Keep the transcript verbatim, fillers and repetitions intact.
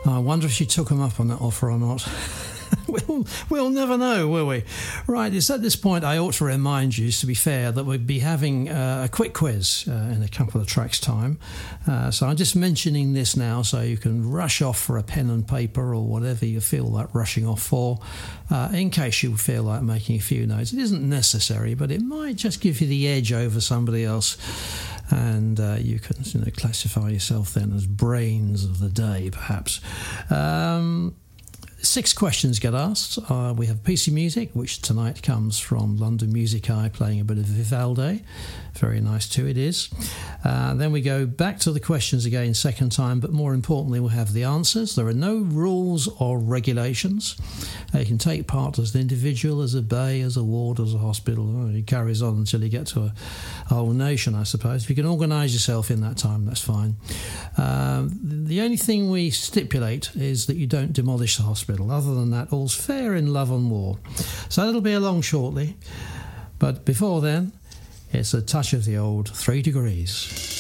I wonder if she took him up on that offer or not. We'll, we'll never know, will we? Right, it's at this point I ought to remind you, to be fair, that we'll be having uh, a quick quiz uh, in a couple of tracks' time. Uh, so I'm just mentioning this now so you can rush off for a pen and paper or whatever you feel like rushing off for, uh, in case you feel like making a few notes. It isn't necessary, but it might just give you the edge over somebody else. And uh, you can you know, classify yourself then as brains of the day, perhaps. Um... Six questions get asked. Uh, we have P C Music, which tonight comes from London Music Eye, playing a bit of Vivaldi. Very nice too, it is. Uh, then we go back to the questions again, second time, but more importantly, we'll have the answers. There are no rules or regulations. Uh, you can take part as an individual, as a bay, as a ward, as a hospital. Oh, it carries on until you get to a, a whole nation, I suppose. If you can organise yourself in that time, that's fine. Uh, the only thing we stipulate is that you don't demolish the hospital. Other than that, all's fair in love and war. So that'll be along shortly. But before then, it's a touch of the old three degrees.